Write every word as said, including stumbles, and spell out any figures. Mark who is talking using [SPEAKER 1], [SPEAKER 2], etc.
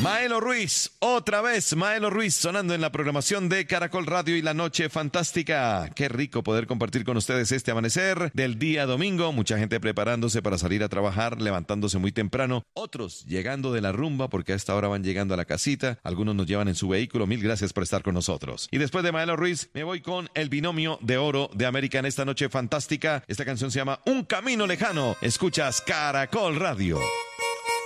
[SPEAKER 1] Maelo Ruiz, otra vez Maelo Ruiz sonando en la programación de Caracol Radio y La Noche Fantástica. Qué rico poder compartir con ustedes este amanecer del día domingo. Mucha gente preparándose para salir a trabajar, levantándose muy temprano. Otros llegando de la rumba porque a esta hora van llegando a la casita. Algunos nos llevan en su vehículo. Mil gracias por estar con nosotros. Y después de Maelo Ruiz, me voy con el binomio de oro de América en esta Noche Fantástica. Esta canción se llama Un Camino Lejano. Escuchas Caracol Radio.